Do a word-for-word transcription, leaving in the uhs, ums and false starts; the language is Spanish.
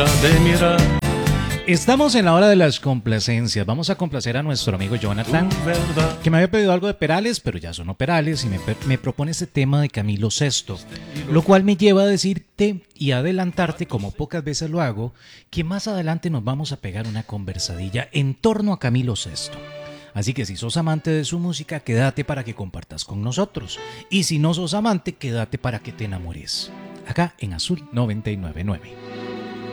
de mirar. Estamos en la hora de las complacencias. Vamos a complacer a nuestro amigo Jonathan, que me había pedido algo de Perales, pero ya sonó Perales, y me, me propone ese tema de Camilo Sesto, lo cual me lleva a decirte y adelantarte, como pocas veces lo hago, que más adelante nos vamos a pegar una conversadilla en torno a Camilo Sesto. Así que si sos amante de su música, quédate para que compartas con nosotros. Y si no sos amante, quédate para que te enamores. Acá en Azul noventa y nueve punto nueve.